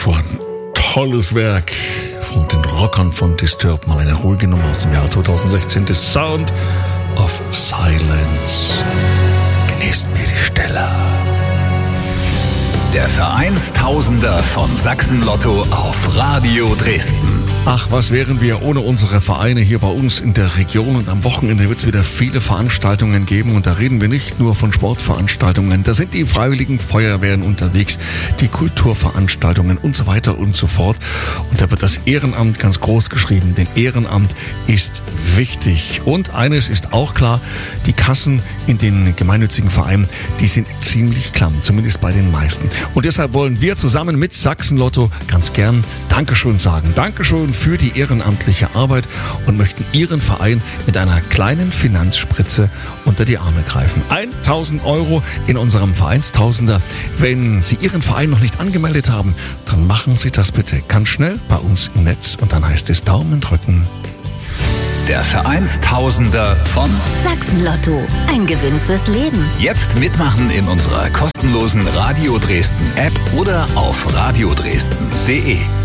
So ein tolles Werk von den Rockern von Disturbed. Mal eine ruhige Nummer aus dem Jahr 2016. The Sound of Silence. Genießt mir die Stille. Der Vereinstausender von Sachsen-Lotto auf Radio Dresden. Ach, was wären wir ohne unsere Vereine hier bei uns in der Region, und am Wochenende wird es wieder viele Veranstaltungen geben, und da reden wir nicht nur von Sportveranstaltungen, da sind die Freiwilligen Feuerwehren unterwegs, die Kulturveranstaltungen und so weiter und so fort, und da wird das Ehrenamt ganz groß geschrieben, denn Ehrenamt ist wichtig. Und eines ist auch klar, die Kassen in den gemeinnützigen Vereinen, die sind ziemlich klamm, zumindest bei den meisten. Und deshalb wollen wir zusammen mit Sachsen-Lotto ganz gern Dankeschön sagen. Dankeschön für die ehrenamtliche Arbeit und möchten Ihren Verein mit einer kleinen Finanzspritze unter die Arme greifen. 1.000 € in unserem Vereinstausender. Wenn Sie Ihren Verein noch nicht angemeldet haben, dann machen Sie das bitte ganz schnell bei uns im Netz, und dann heißt es Daumen drücken. Der Vereinstausender von Sachsen-Lotto. Ein Gewinn fürs Leben. Jetzt mitmachen in unserer kostenlosen Radio Dresden App oder auf radiodresden.de.